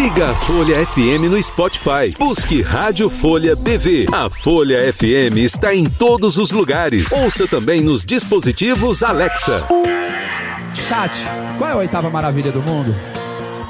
Siga a Folha FM no Spotify. Busque Rádio Folha BV. A Folha FM está em todos os lugares. Ouça também nos dispositivos Alexa. Chat, qual é a 8ª maravilha do mundo?